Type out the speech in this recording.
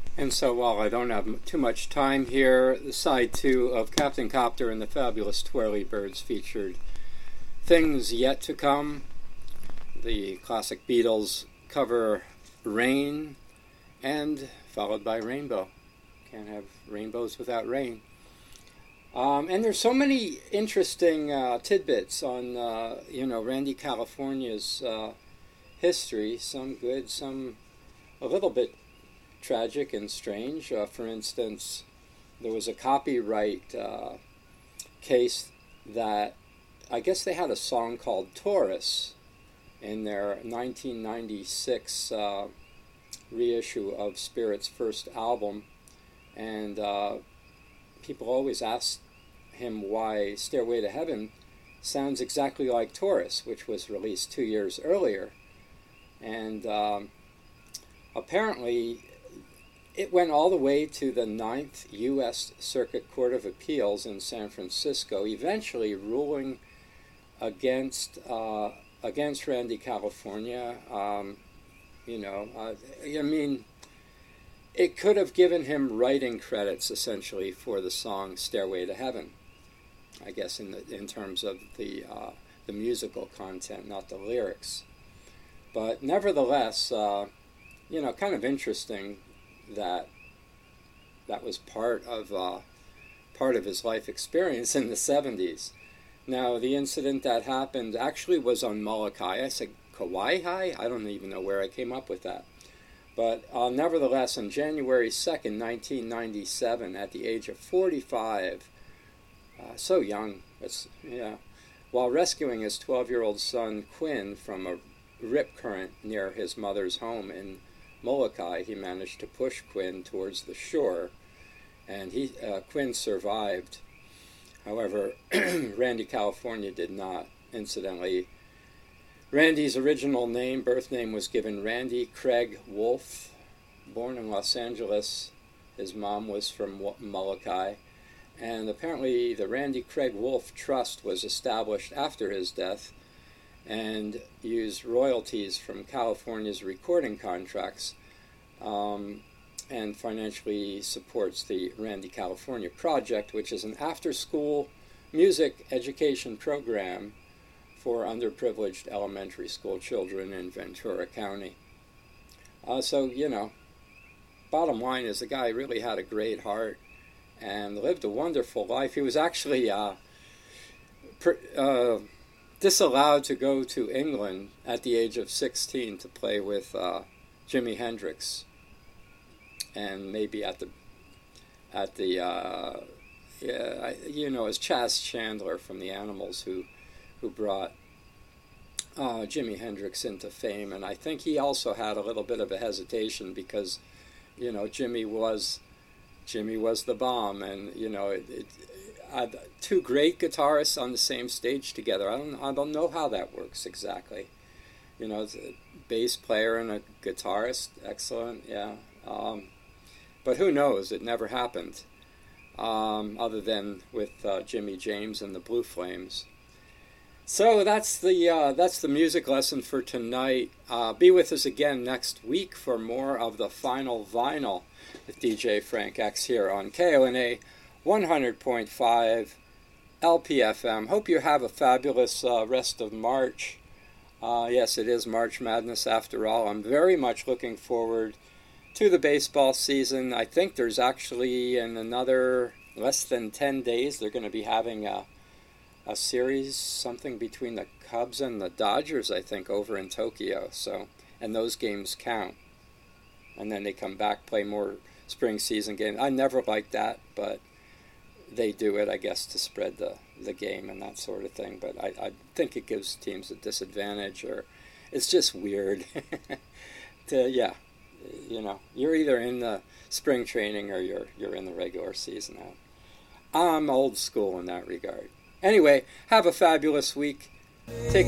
And so while I don't have too much time here, the side two of Captain Copter and the Fabulous Twirlybirds featured Things Yet to Come, the classic Beatles cover Rain, and followed by Rainbow. Can't have rainbows without rain. And there's so many interesting tidbits on, Randy California's history. Some good, some a little bit tragic and strange. For instance, there was a copyright case that I guess they had a song called Taurus in their 1996 reissue of Spirit's first album, and people always asked him why Stairway to Heaven sounds exactly like Taurus, which was released 2 years earlier. And apparently it went all the way to the Ninth U.S. Circuit Court of Appeals in San Francisco, eventually ruling against Randy California. It could have given him writing credits essentially for the song "Stairway to Heaven," I guess in terms of the musical content, not the lyrics. But nevertheless, kind of interesting that was part of his life experience in the 70s. Now, the incident that happened actually was on Molokai. I said Kauai? I don't even know where I came up with that. But nevertheless, on January 2nd, 1997, at the age of 45, so young, while rescuing his 12-year-old son Quinn from a rip current near his mother's home in Molokai, he managed to push Quinn towards the shore, and Quinn survived. However, Randy California did not. Incidentally, Randy's original birth name was given Randy Craig Wolfe. Born in Los Angeles, his mom was from Molokai, and apparently the Randy Craig Wolfe Trust was established after his death and used royalties from California's recording contracts and financially supports the Randy California Project, which is an after-school music education program for underprivileged elementary school children in Ventura County. Bottom line is the guy really had a great heart and lived a wonderful life. He was actually disallowed to go to England at the age of 16 to play with Jimi Hendrix, and maybe as Chas Chandler from the Animals who brought Jimi Hendrix into fame. And I think he also had a little bit of a hesitation because, Jimmy was the bomb, and two great guitarists on the same stage together. I don't know how that works exactly. It's a bass player and a guitarist, excellent, yeah. But who knows? It never happened, other than with Jimmy James and the Blue Flames. So that's the music lesson for tonight. Be with us again next week for more of the Final Vinyl with DJ Frank X here on KONA 100.5 LPFM. Hope you have a fabulous rest of March. Yes, it is March Madness after all. I'm very much looking forward to the baseball season. I think there's actually in another less than 10 days they're going to be having a series, something between the Cubs and the Dodgers, I think, over in Tokyo. And those games count. And then they come back, play more spring season games. I never liked that, but they do it, I guess, to spread the game and that sort of thing. But I think it gives teams a disadvantage, or it's just weird. You're either in the spring training or you're in the regular season. I'm old school in that regard. Anyway, have a fabulous week. Take